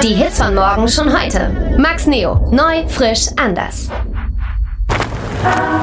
Die Hits von morgen schon heute. Max Neo. Neu, frisch, anders.